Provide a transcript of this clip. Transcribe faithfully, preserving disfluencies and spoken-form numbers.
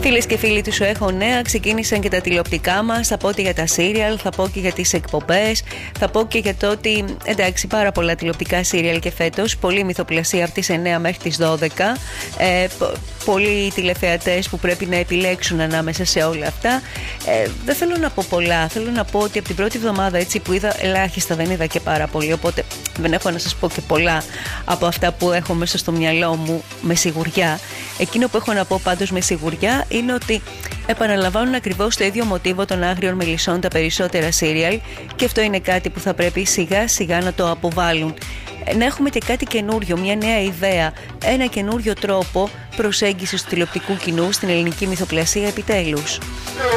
Φίλες και φίλοι του Σου Έχω Νέα, ξεκίνησαν και τα τηλεοπτικά μας. Θα πω και για τα σύριαλ, θα πω και για τις εκπομπές, θα πω και για το ότι εντάξει, πάρα πολλά τηλεοπτικά σύριαλ και φέτος. Πολλή μυθοπλασία από τις εννιά μέχρι τις δώδεκα. Ε, πολλοί τηλεθεατές που πρέπει να επιλέξουν ανάμεσα σε όλα αυτά. Ε, δεν θέλω να πω πολλά. Θέλω να πω ότι από την πρώτη εβδομάδα έτσι που είδα ελάχιστα, δεν είδα και πάρα πολύ. Οπότε δεν έχω να σας πω και πολλά από αυτά που έχω μέσα στο μυαλό μου με σιγουριά. Εκείνο που έχω να πω πάντως με σιγουριά είναι ότι επαναλαμβάνουν ακριβώς το ίδιο μοτίβο των άγριων μελισσών τα περισσότερα σύριαλ, και αυτό είναι κάτι που θα πρέπει σιγά σιγά να το αποβάλουν. Να έχουμε και κάτι καινούριο, μια νέα ιδέα, ένα καινούριο τρόπο προσέγγισης του τηλεοπτικού κοινού στην ελληνική μυθοπλασία επιτέλους.